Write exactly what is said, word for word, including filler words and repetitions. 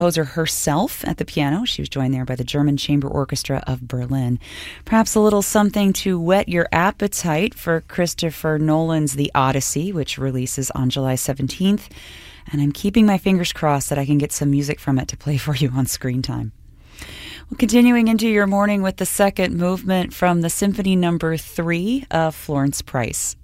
composer herself at the piano. She was joined there by the German Chamber Orchestra of Berlin. Perhaps a little something to whet your appetite for Christopher Nolan's The Odyssey, which releases on July seventeenth. And I'm keeping my fingers crossed that I can get some music from it to play for you on Screen Time. Well, continuing into your morning with the second movement from the Symphony Number Three of Florence Price.